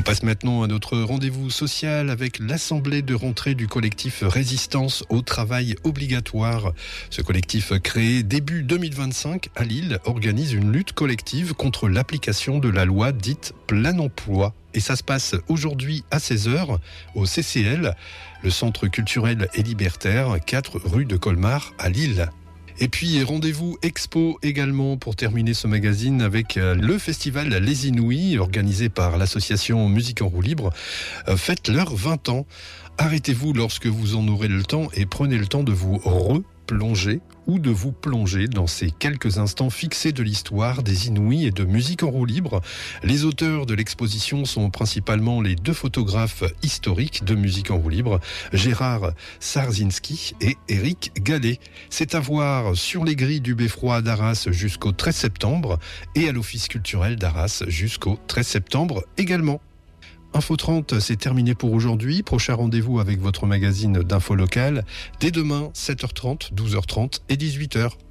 On passe maintenant à notre rendez-vous social avec l'assemblée de rentrée du collectif Résistance au travail obligatoire. Ce collectif créé début 2025 à Lille organise une lutte collective contre l'application de la loi dite plein emploi. Et ça se passe aujourd'hui à 16h au CCL, le Centre culturel et libertaire, 4 rue de Colmar à Lille. Et puis rendez-vous expo également pour terminer ce magazine avec le festival Les Inouïs organisé par l'association Musique en roue libre. Faites leurs 20 ans. Arrêtez-vous lorsque vous en aurez le temps et prenez le temps de vous replonger ou de vous plonger dans ces quelques instants fixés de l'histoire des Inouïs et de Musique en roue libre. Les auteurs de l'exposition sont principalement les 2 photographes historiques de Musique en roue libre, Gérard Sarzinski et Éric Gallet. C'est à voir sur les grilles du Beffroi d'Arras jusqu'au 13 septembre et à l'Office culturel d'Arras jusqu'au 13 septembre également. Info 30, c'est terminé pour aujourd'hui. Prochain rendez-vous avec votre magazine d'info locale dès demain, 7h30, 12h30 et 18h.